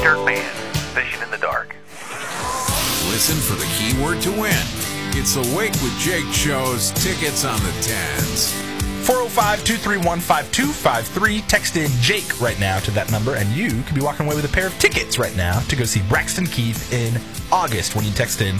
T-shirt man, fishing in the dark. Listen for the keyword to win. It's the Wake with Jake show's tickets on the 10s. 405-231-5253. Text in Jake right now to that number, and you could be walking away with a pair of tickets right now to go see Braxton Keith in August when you text in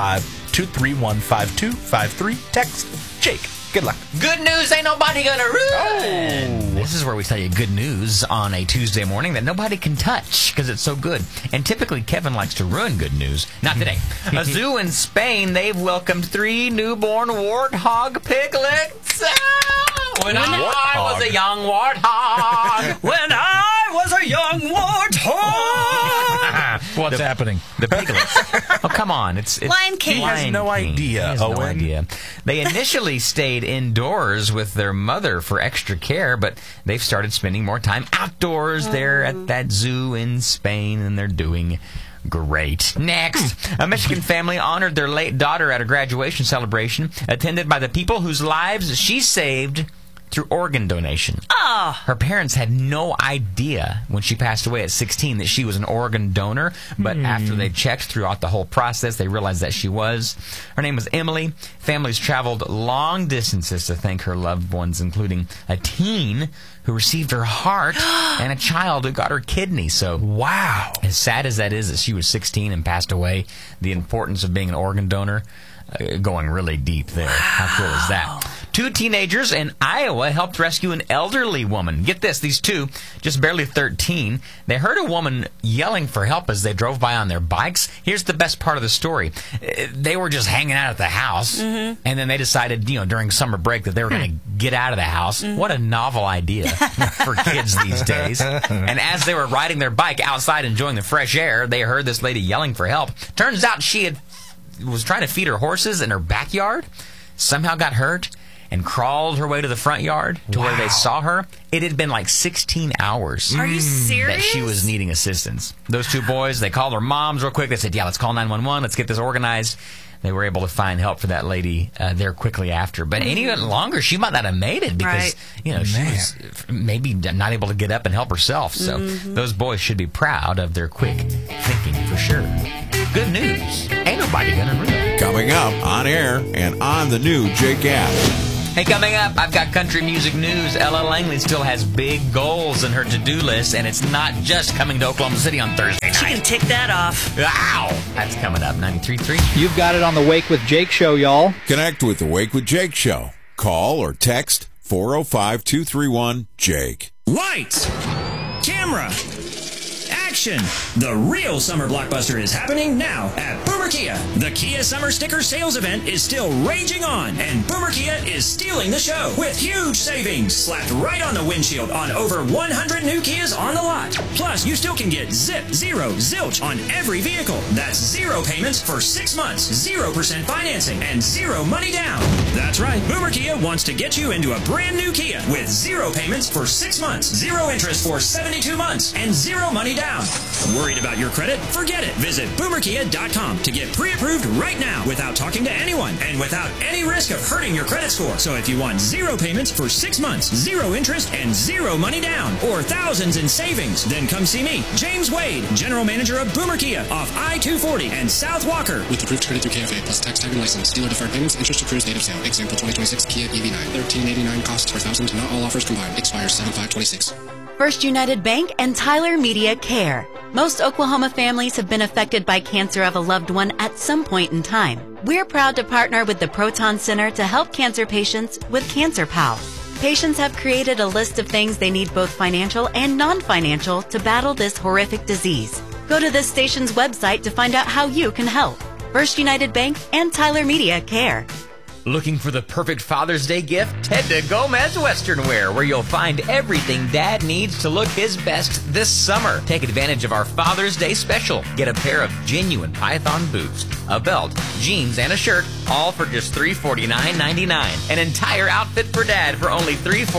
405-231-5253. Text Jake. Good luck. Good news ain't nobody gonna ruin. Oh. This is where we tell you good news on a Tuesday morning that nobody can touch because it's so good. And typically Kevin likes to ruin good news. Not today. A zoo in Spain, they've welcomed 3 newborn warthog piglets. When I was a young warthog. When I was a young warthog. What's happening? The piglets. Oh, come on. It's Lion King. He has no idea, He has no Owen. idea. They initially stayed indoors with their mother for extra care, but they've started spending more time outdoors there at that zoo in Spain, and they're doing great. Next, a Michigan family honored their late daughter at a graduation celebration attended by the people whose lives she saved through organ donation. Oh. Her parents had no idea when she passed away at 16 that she was an organ donor, but after they checked throughout the whole process, they realized that she was. Her name was Emily. Families traveled long distances to thank her loved ones, including a teen who received her heart and a child who got her kidney. So, Wow. as sad as that is that she was 16 and passed away, the importance of being an organ donor, going really deep there. How cool is that? 2 teenagers in Iowa helped rescue an elderly woman. Get this, these 2, just barely 13, they heard a woman yelling for help as they drove by on their bikes. Here's the best part of the story. They were just hanging out at the house, and then they decided, during summer break that they were going to get out of the house. What a novel idea for kids these days. And as they were riding their bike outside enjoying the fresh air, they heard this lady yelling for help. Turns out she was trying to feed her horses in her backyard, somehow got hurt, and crawled her way to the front yard to where they saw her. It had been like 16 hours. Are you serious? That she was needing assistance. Those 2 boys, they called their moms real quick. They said, yeah, let's call 911. Let's get this organized. They were able to find help for that lady there quickly after. But any longer, she might not have made it because, she was maybe not able to get up and help herself. So those boys should be proud of their quick thinking for sure. Good news. Ain't nobody gonna ruin it. Coming up on air and on the new Jake app. Hey, coming up, I've got country music news. Ella Langley still has big goals in her to-do list, and it's not just coming to Oklahoma City on Thursday night. She can tick that off. Wow! That's coming up, 93.3. You've got it on the Wake with Jake show, y'all. Connect with the Wake with Jake show. Call or text 405-231-JAKE. Lights, camera, action. The real summer blockbuster is happening now at Boomer Kia. The Kia Summer Sticker Sales Event is still raging on, and Boomer Kia is stealing the show with huge savings slapped right on the windshield on over 100 new Kias on the lot. Plus, you still can get zip, zero, zilch on every vehicle. That's 0 payments for 6 months, 0% financing, and 0 money down. That's right. Boomer Kia wants to get you into a brand new Kia with 0 payments for 6 months, 0 interest for 72 months, and 0 money down. Worried about your credit? Forget it. Visit boomerkia.com to get pre-approved right now without talking to anyone and without any risk of hurting your credit score. So if you want 0 payments for 6 months, 0 interest, and 0 money down, or thousands in savings, then come see me, James Wade, General Manager of Boomer Kia off I-240 and South Walker. With approved credit through KFA plus tax tag and license. Dealer deferred payments, interest accrues date of sale. Example 2026 Kia EV9. $1,389 cost per thousand. Not all offers combined. Expires 7/5/26. First United Bank and Tyler Media Care. Most Oklahoma families have been affected by cancer of a loved one at some point in time. We're proud to partner with the Proton Center to help cancer patients with Cancer Pal. Patients have created a list of things they need, both financial and non-financial, to battle this horrific disease. Go to this station's website to find out how you can help. First United Bank and Tyler Media Care. Looking for the perfect Father's Day gift? Head to Gomez Western Wear, where you'll find everything Dad needs to look his best this summer. Take advantage of our Father's Day special. Get a pair of genuine Python boots, a belt, jeans, and a shirt, all for just $349.99. An entire outfit for Dad for only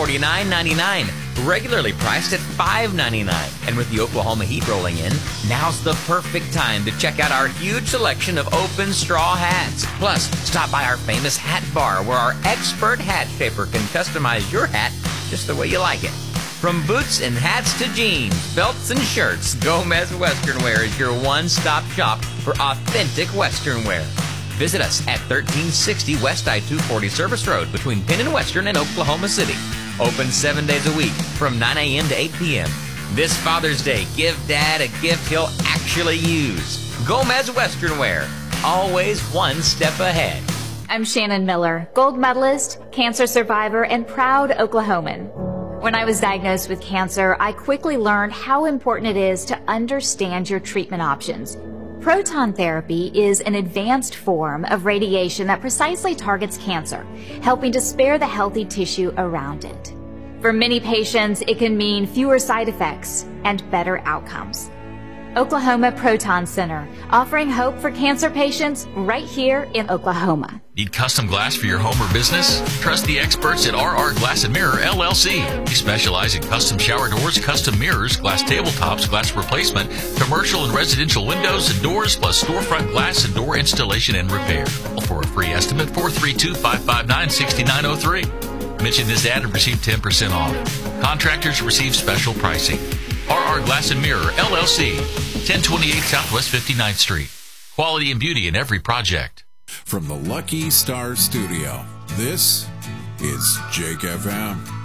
$349.99. Regularly priced at $5.99. And with the Oklahoma heat rolling in, now's the perfect time to check out our huge selection of open straw hats. Plus, stop by our famous hat bar, where our expert hat shaper can customize your hat just the way you like it. From boots and hats to jeans, belts and shirts, Gomez Western Wear is your one-stop shop for authentic Western wear. Visit us at 1360 West I-240 Service Road between Penn and Western in Oklahoma City. Open 7 days a week from 9 a.m. to 8 p.m. This Father's Day, give Dad a gift he'll actually use. Gomez Western Wear, always one step ahead. I'm Shannon Miller, gold medalist, cancer survivor, and proud Oklahoman. When I was diagnosed with cancer, I quickly learned how important it is to understand your treatment options. Proton therapy is an advanced form of radiation that precisely targets cancer, helping to spare the healthy tissue around it. For many patients, it can mean fewer side effects and better outcomes. Oklahoma Proton Center, offering hope for cancer patients right here in Oklahoma. Need custom glass for your home or business? Trust the experts at RR Glass and Mirror LLC. We specialize in custom shower doors, custom mirrors, glass tabletops, glass replacement, commercial and residential windows and doors, plus storefront glass and door installation and repair. For a free estimate, 432-559-6903. Mention this ad and receive 10% off. Contractors receive special pricing. RR Glass and Mirror LLC, 1028 Southwest 59th Street. Quality and beauty in every project. From the Lucky Star Studio, this is Jake FM.